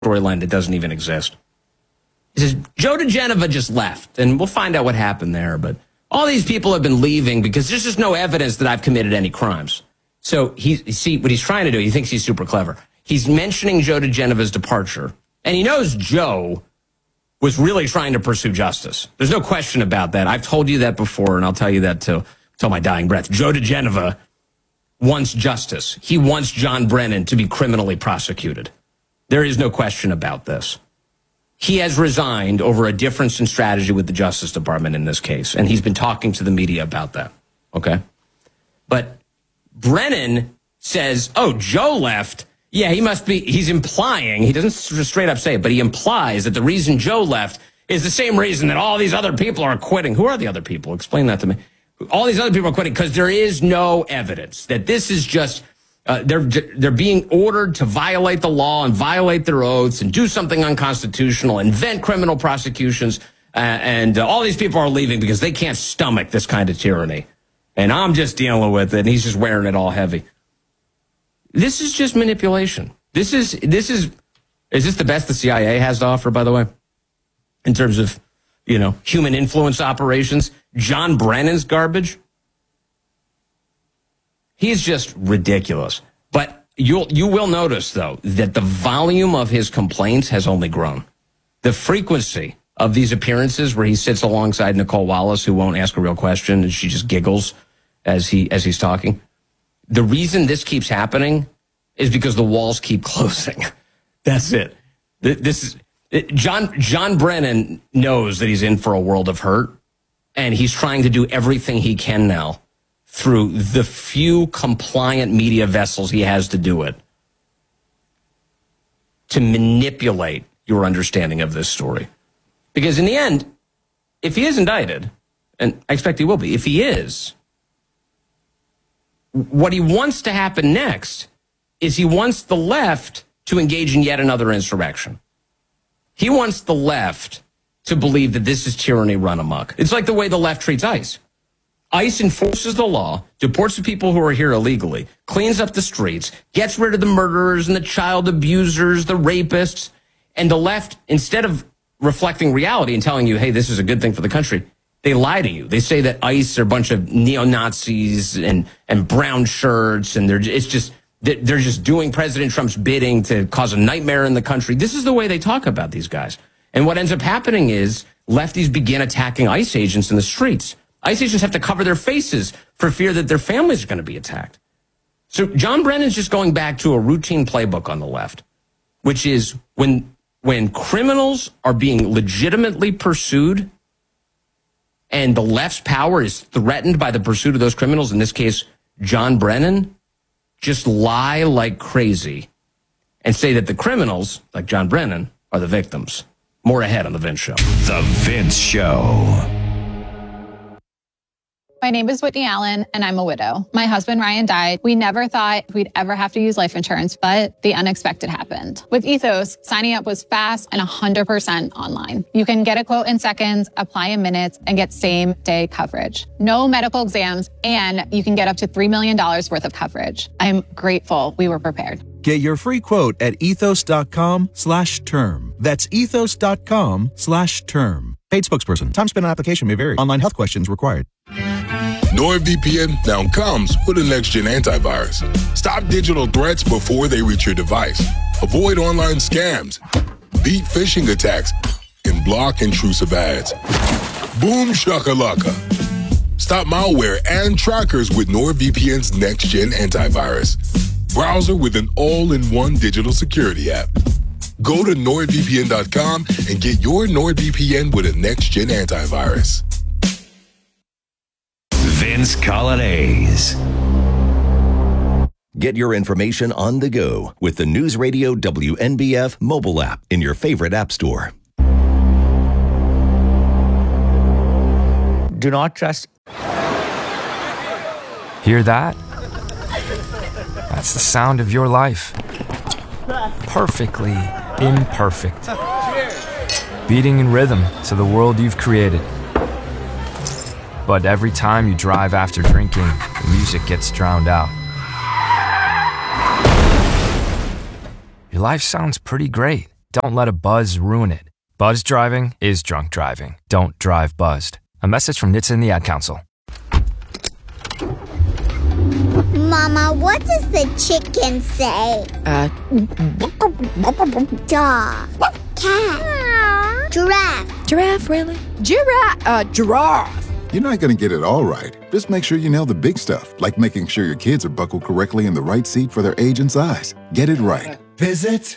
storyline that doesn't even exist. He says, Joe diGenova just left, and we'll find out what happened there. But all these people have been leaving because there's just no evidence that I've committed any crimes. So see what he's trying to do. He thinks he's super clever. He's mentioning Joe diGenova's departure, and he knows Joe was really trying to pursue justice. There's no question about that. I've told you that before, and I'll tell you that till my dying breath. Joe diGenova wants justice. He wants John Brennan to be criminally prosecuted. There is no question about this. He has resigned over a difference in strategy with the Justice Department in this case, and he's been talking to the media about that, okay? But Brennan says, oh, Joe left. Yeah, he's implying, he doesn't straight up say it, but he implies that the reason Joe left is the same reason that all these other people are quitting. Who are the other people? Explain that to me. All these other people are quitting because there is no evidence that this is just, they're being ordered to violate the law and violate their oaths and do something unconstitutional, invent criminal prosecutions, and all these people are leaving because they can't stomach this kind of tyranny. And I'm just dealing with it, and he's just wearing it all heavy. This is just manipulation. Is this the best the CIA has to offer, by the way, in terms of, human influence operations? John Brennan's garbage? He's just ridiculous. But you will notice, though, that the volume of his complaints has only grown. The frequency of these appearances where he sits alongside Nicole Wallace, who won't ask a real question, and she just giggles as he's talking. The reason this keeps happening is because the walls keep closing. That's it. John Brennan knows that he's in for a world of hurt, and he's trying to do everything he can now through the few compliant media vessels he has to do it to manipulate your understanding of this story. Because in the end, if he is indicted, and I expect he will be, if he is, what he wants to happen next is he wants the left to engage in yet another insurrection. He wants the left to believe that this is tyranny run amok. It's like the way the left treats ICE. ICE enforces the law, deports the people who are here illegally, cleans up the streets, gets rid of the murderers and the child abusers, the rapists, and the left, instead of reflecting reality and telling you, hey, this is a good thing for the country, they lie to you. They say that ICE are a bunch of neo-Nazis and brown shirts, and they're just doing President Trump's bidding to cause a nightmare in the country. This is the way they talk about these guys. And what ends up happening is lefties begin attacking ICE agents in the streets. ICE agents have to cover their faces for fear that their families are going to be attacked. So John Brennan's just going back to a routine playbook on the left, which is when criminals are being legitimately pursued and the left's power is threatened by the pursuit of those criminals, in this case, John Brennan, just lie like crazy and say that the criminals, like John Brennan, are the victims. More ahead on The Vince Show. The Vince Show. My name is Whitney Allen, and I'm a widow. My husband, Ryan, died. We never thought we'd ever have to use life insurance, but the unexpected happened. With Ethos, signing up was fast and 100% online. You can get a quote in seconds, apply in minutes, and get same-day coverage. No medical exams, and you can get up to $3 million worth of coverage. I'm grateful we were prepared. Get your free quote at ethos.com/term. That's ethos.com/term. Paid spokesperson. Time spent on application may vary. Online health questions required. NordVPN now comes with a next-gen antivirus. Stop digital threats before they reach your device. Avoid online scams. Beat phishing attacks. And block intrusive ads. Boom shakalaka. Stop malware and trackers with NordVPN's next-gen antivirus. Browser with an all-in-one digital security app. Go to NordVPN.com and get your NordVPN with a next-gen antivirus. Vince Colonnese. Get your information on the go with the News Radio WNBF mobile app in your favorite app store. Do not trust. Hear that? That's the sound of your life. Perfectly imperfect. Beating in rhythm to the world you've created. But every time you drive after drinking, the music gets drowned out. Your life sounds pretty great Don't let a buzz ruin it. Buzz driving is drunk driving. Don't drive buzzed. A message from NHTSA and the Ad Council. Mama, what does the chicken say? Dog. Cat. Giraffe. Giraffe, really? Giraffe. You're not going to get it all right. Just make sure you nail the big stuff, like making sure your kids are buckled correctly in the right seat for their age and size. Get it right. Visit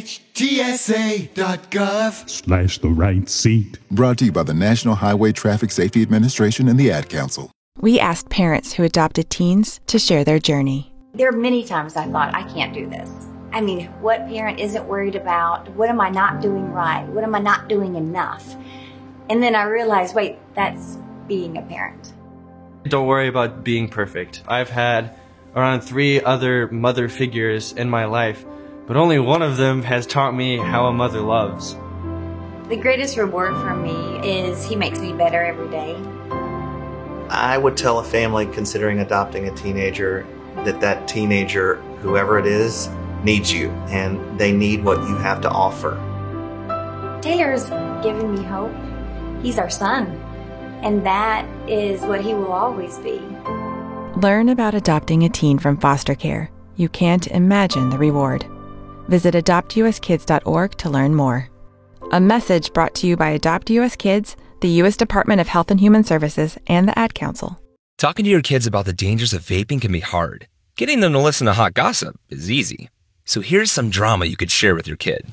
NHTSA.gov/the right seat. Brought to you by the National Highway Traffic Safety Administration and the Ad Council. We asked parents who adopted teens to share their journey. There are many times I thought, I can't do this. I mean, what parent isn't worried about? What am I not doing right? What am I not doing enough? And then I realized, wait, that's being a parent. Don't worry about being perfect. I've had around 3 other mother figures in my life, but only one of them has taught me how a mother loves. The greatest reward for me is he makes me better every day. I would tell a family considering adopting a teenager that teenager, whoever it is, needs you, and they need what you have to offer. Taylor's given me hope. He's our son, and that is what he will always be. Learn about adopting a teen from foster care. You can't imagine the reward. Visit adoptuskids.org to learn more. A message brought to you by Adopt US Kids, the U.S. Department of Health and Human Services, and the Ad Council. Talking to your kids about the dangers of vaping can be hard. Getting them to listen to hot gossip is easy. So here's some drama you could share with your kid.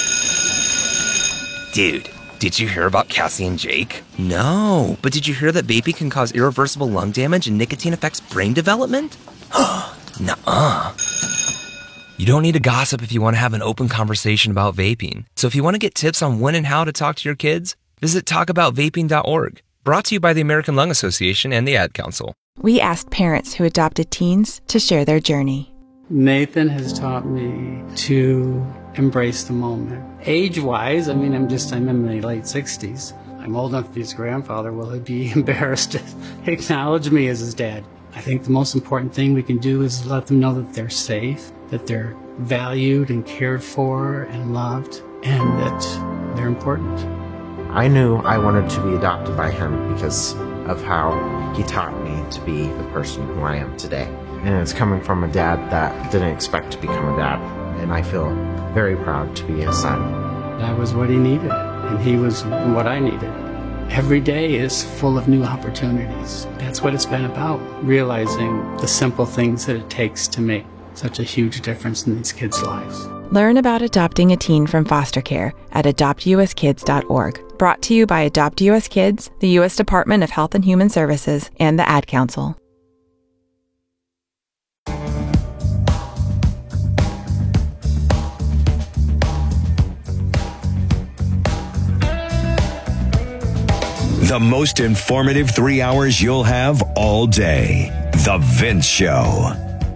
Dude, did you hear about Cassie and Jake? No, but did you hear that vaping can cause irreversible lung damage and nicotine affects brain development? Nuh-uh. You don't need to gossip if you want to have an open conversation about vaping. So if you want to get tips on when and how to talk to your kids, visit talkaboutvaping.org. Brought to you by the American Lung Association and the Ad Council. We asked parents who adopted teens to share their journey. Nathan has taught me to embrace the moment. Age-wise, I'm in my late 60s. I'm old enough to be his grandfather. Will he be embarrassed to acknowledge me as his dad? I think the most important thing we can do is let them know that they're safe, that they're valued and cared for and loved, and that they're important. I knew I wanted to be adopted by him because of how he taught me to be the person who I am today. And it's coming from a dad that didn't expect to become a dad. And I feel very proud to be his son. I was what he needed, and he was what I needed. Every day is full of new opportunities. That's what it's been about, realizing the simple things that it takes to make such a huge difference in these kids' lives. Learn about adopting a teen from foster care at adoptuskids.org. Brought to you by Adopt US Kids, the U.S. Department of Health and Human Services, and the Ad Council. The most informative 3 hours you'll have all day. The Vince Show.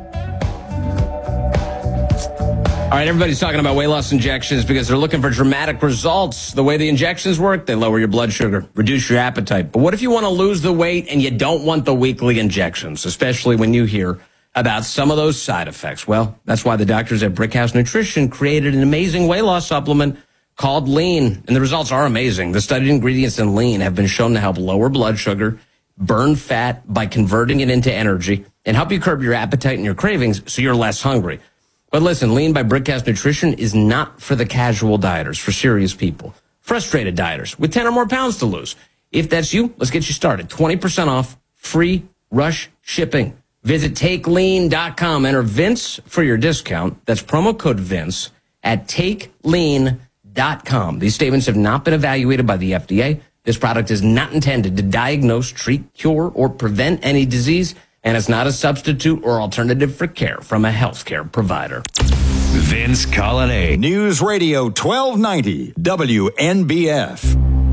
All right, everybody's talking about weight loss injections because they're looking for dramatic results. The way the injections work, they lower your blood sugar, reduce your appetite. But what if you want to lose the weight and you don't want the weekly injections, especially when you hear about some of those side effects? Well, that's why the doctors at Brickhouse Nutrition created an amazing weight loss supplement called Lean, and the results are amazing. The studied ingredients in Lean have been shown to help lower blood sugar, burn fat by converting it into energy, and help you curb your appetite and your cravings so you're less hungry. But listen, Lean by Brickhouse Nutrition is not for the casual dieters, for serious people, frustrated dieters with 10 or more pounds to lose. If that's you, let's get you started. 20% off, free rush shipping. Visit TakeLean.com. Enter Vince for your discount. That's promo code Vince at TakeLean.com. These statements have not been evaluated by the FDA. This product is not intended to diagnose, treat, cure, or prevent any disease, and it's not a substitute or alternative for care from a healthcare provider. Vince Colonnade. News Radio 1290 WNBF.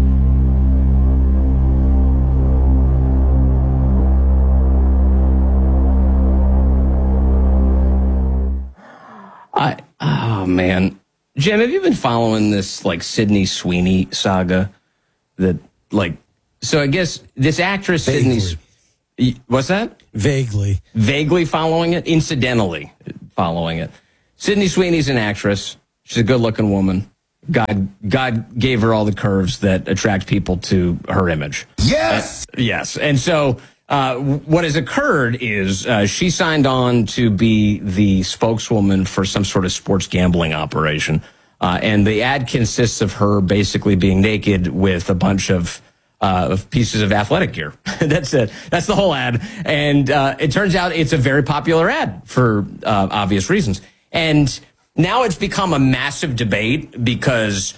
Oh man, Jim, have you been following this Sydney Sweeney saga? So I guess this actress Sydney. What's that? Vaguely following it, incidentally following it. Sydney Sweeney's an actress. She's a good-looking woman. God gave her all the curves that attract people to her image. Yes! Yes. And so what has occurred is she signed on to be the spokeswoman for some sort of sports gambling operation. And the ad consists of her basically being naked with a bunch of pieces of athletic gear. That's it. That's the whole ad. And it turns out it's a very popular ad for obvious reasons. And now it's become a massive debate because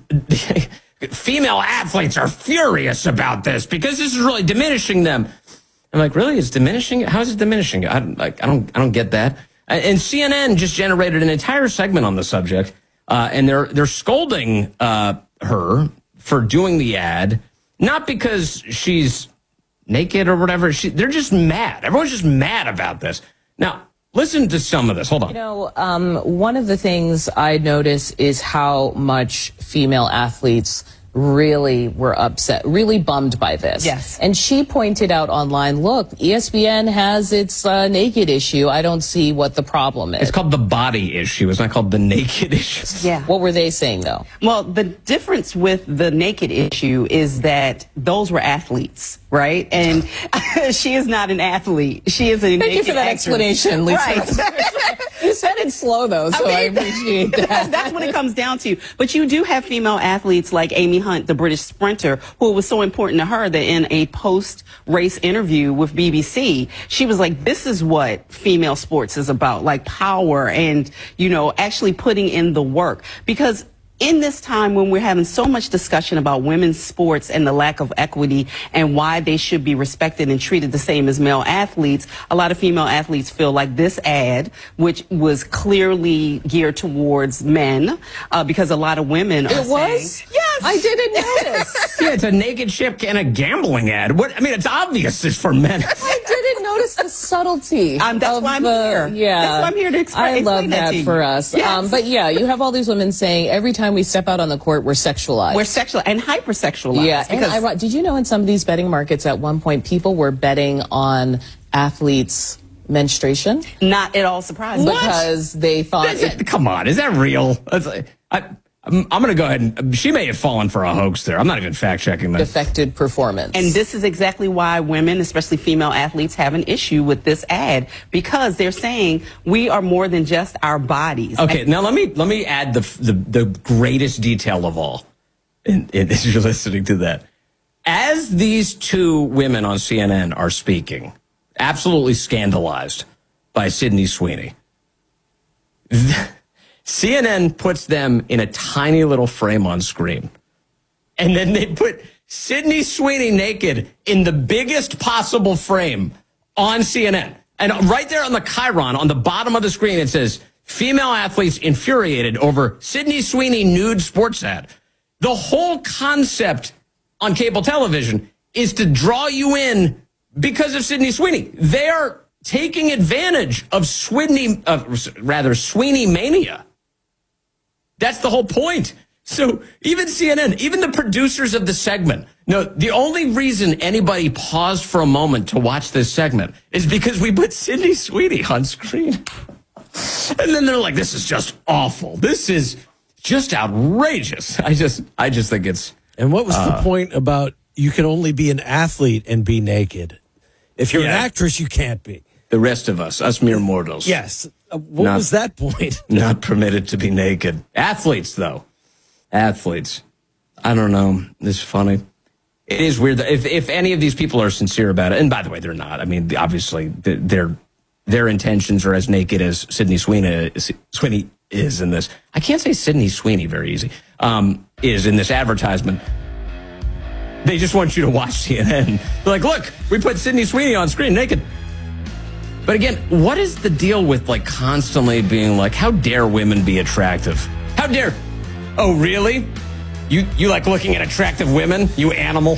female athletes are furious about this because this is really diminishing them. I'm like, really? It's diminishing? How is it diminishing? I don't get that. And CNN just generated an entire segment on the subject, and they're scolding her for doing the ad, not because she's naked or whatever. They're just mad. Everyone's just mad about this. Now, listen to some of this. Hold on. You know, one of the things I notice is how much female athletes really were upset, really bummed by this. Yes. And she pointed out online, look, ESPN has its naked issue. I don't see what the problem is. It's called the body issue. It's not called the naked issue. Yeah. What were they saying, though? Well, the difference with the naked issue is that those were athletes, right? And she is not an athlete. She is a naked Thank you for that actress. explanation, Lisa. Right. You said it slow, though, so I appreciate that. That's what it comes down to. But you do have female athletes like Amy Hunt, the British sprinter, who was so important to her that in a post-race interview with BBC, she was like, this is what female sports is about, like power and, you know, actually putting in the work. Because in this time when we're having so much discussion about women's sports and the lack of equity and why they should be respected and treated the same as male athletes, a lot of female athletes feel like this ad, which was clearly geared towards men, because a lot of women are saying, yes, I didn't notice. Yeah, it's a naked ship and a gambling ad. What? I mean, it's obvious it's for men. I didn't notice the subtlety. That's why I'm here. Yeah. That's why I'm here to explain I love that that to you. for us. Yes. But yeah, you have all these women saying every time we step out on the court, we're sexualized. We're sexual and hypersexualized. Yeah. And did you know in some of these betting markets at one point, people were betting on athletes' menstruation? Not at all surprising. Because they thought... Come on, is that real? I'm going to go ahead and... She may have fallen for a hoax there. I'm not even fact-checking that. Affected performance. And this is exactly why women, especially female athletes, have an issue with this ad, because they're saying we are more than just our bodies. Okay, now let me add the greatest detail of all, as you're listening to that. As these two women on CNN are speaking, absolutely scandalized by Sydney Sweeney, CNN puts them in a tiny little frame on screen. And then they put Sydney Sweeney naked in the biggest possible frame on CNN. And right there on the chyron, on the bottom of the screen, it says, female athletes infuriated over Sydney Sweeney nude sports ad. The whole concept on cable television is to draw you in because of Sydney Sweeney. They are taking advantage of Sweeney mania. That's the whole point. So even CNN, even the producers of the segment, no, the only reason anybody paused for a moment to watch this segment is because we put Sydney Sweeney on screen. And then they're like, this is just awful. This is just outrageous. I just think it's... And what was the point about you can only be an athlete and be naked? If you're an actress, you can't be. The rest of us mere mortals. Yes. What was that point? Not permitted to be naked. Athletes, though. Athletes. I don't know. It's funny. It is weird. If any of these people are sincere about it, and by the way, they're not. I mean, obviously, their intentions are as naked as Sydney Sweeney is in this. I can't say Sydney Sweeney very easy. Is in this advertisement. They just want you to watch CNN. They're like, look, we put Sydney Sweeney on screen naked. But again, what is the deal with like constantly being like, how dare women be attractive? How dare? Oh, really? You like looking at attractive women? You animal.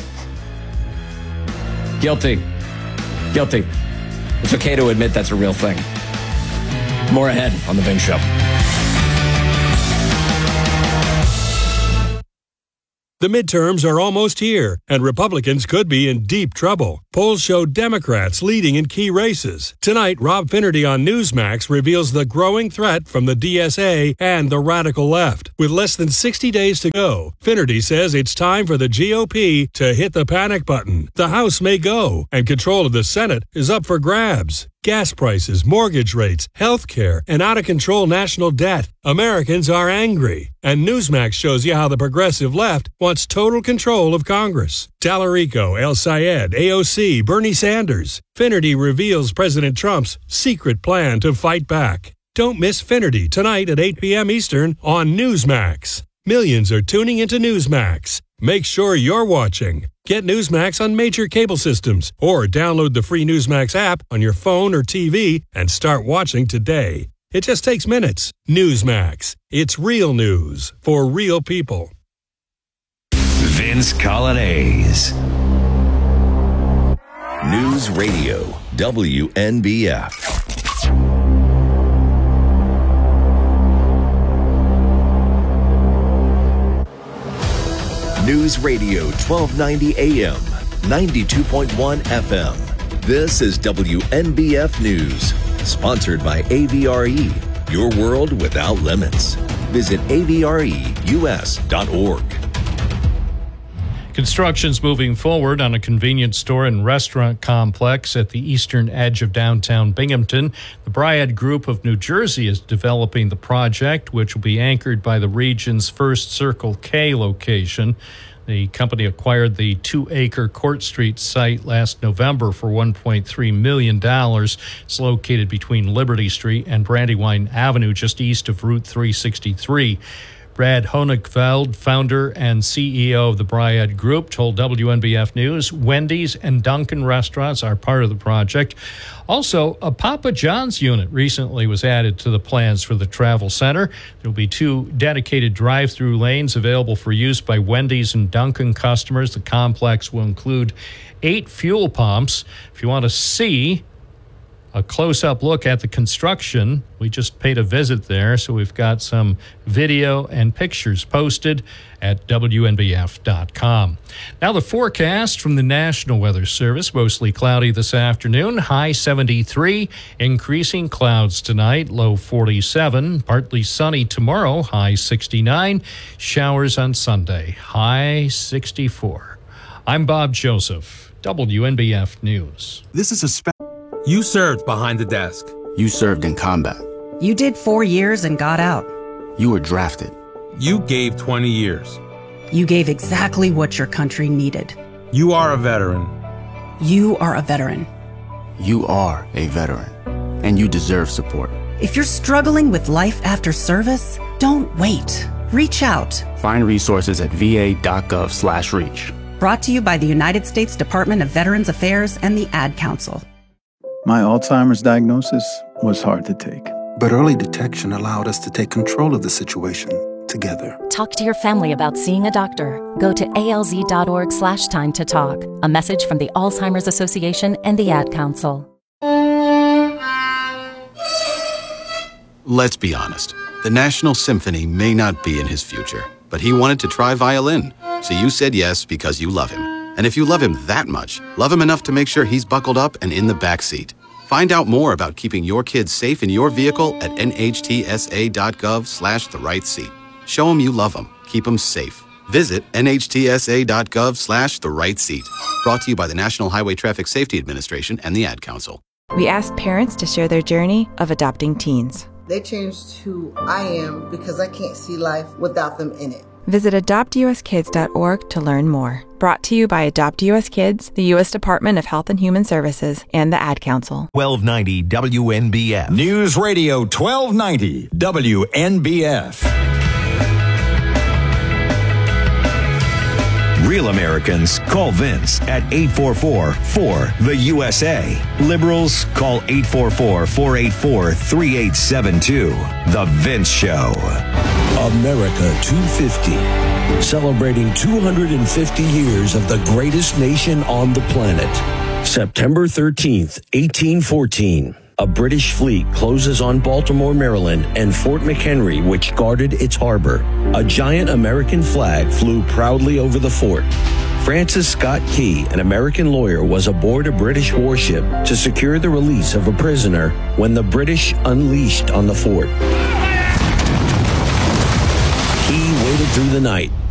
Guilty. Guilty. It's okay to admit that's a real thing. More ahead on The Vin Show. The midterms are almost here, and Republicans could be in deep trouble. Polls show Democrats leading in key races. Tonight, Rob Finnerty on Newsmax reveals the growing threat from the DSA and the radical left. With less than 60 days to go, Finnerty says it's time for the GOP to hit the panic button. The House may go, and control of the Senate is up for grabs. Gas prices, mortgage rates, health care, and out-of-control national debt. Americans are angry. And Newsmax shows you how the progressive left wants total control of Congress. Tallarico, El Sayed, AOC, Bernie Sanders. Finnerty reveals President Trump's secret plan to fight back. Don't miss Finnerty tonight at 8 p.m. Eastern on Newsmax. Millions are tuning into Newsmax. Make sure you're watching. Get Newsmax on major cable systems or download the free Newsmax app on your phone or TV and start watching today. It just takes minutes. Newsmax. It's real news for real people. Vince Colonnese. News Radio WNBF. News Radio 1290 AM, 92.1 FM. This is WNBF News, sponsored by AVRE, your world without limits. Visit avreus.org. Construction's moving forward on a convenience store and restaurant complex at the eastern edge of downtown Binghamton. The Bryad Group of New Jersey is developing the project, which will be anchored by the region's first Circle K location. The company acquired the 2-acre Court Street site last November for $1.3 million. It's located between Liberty Street and Brandywine Avenue, just east of Route 363. Brad Honigfeld, founder and CEO of the Bryad Group, told WNBF News Wendy's and Dunkin' restaurants are part of the project. Also, a Papa John's unit recently was added to the plans for the Travel Center. There will be 2 dedicated drive-through lanes available for use by Wendy's and Dunkin' customers. The complex will include 8 fuel pumps. If you want to see a close-up look at the construction, we just paid a visit there, so we've got some video and pictures posted at WNBF.com. Now the forecast from the National Weather Service, mostly cloudy this afternoon, high 73, increasing clouds tonight, low 47, partly sunny tomorrow, high 69, showers on Sunday, high 64. I'm Bob Joseph, WNBF News. This is You served behind the desk. You served in combat. You did 4 years and got out. You were drafted. You gave 20 years. You gave exactly what your country needed. You are a veteran. You are a veteran. You are a veteran, and you deserve support. If you're struggling with life after service, don't wait. Reach out. Find resources at va.gov/reach. Brought to you by the United States Department of Veterans Affairs and the Ad Council. My Alzheimer's diagnosis was hard to take. But early detection allowed us to take control of the situation together. Talk to your family about seeing a doctor. Go to alz.org/time to talk. A message from the Alzheimer's Association and the Ad Council. Let's be honest. The National Symphony may not be in his future, but he wanted to try violin. So you said yes because you love him. And if you love him that much, love him enough to make sure he's buckled up and in the back seat. Find out more about keeping your kids safe in your vehicle at nhtsa.gov/the-right-seat. Show him you love him. Keep him safe. Visit nhtsa.gov/the-right-seat. Brought to you by the National Highway Traffic Safety Administration and the Ad Council. We asked parents to share their journey of adopting teens. They changed who I am because I can't see life without them in it. Visit adoptuskids.org to learn more. Brought to you by Adopt US Kids, the U.S. Department of Health and Human Services, and the Ad Council. 1290 WNBF. News Radio 1290 WNBF. Real Americans call Vince at 844-4-THE-USA. Liberals call 844-484-3872. The Vince Show. America 250, celebrating 250 years of the greatest nation on the planet. September 13th, 1814. a British fleet closes on Baltimore, Maryland, and Fort McHenry, which guarded its harbor. A giant American flag flew proudly over the fort. Francis Scott Key, an American lawyer, was aboard a British warship to secure the release of a prisoner when the British unleashed on the fort. Key waited through the night,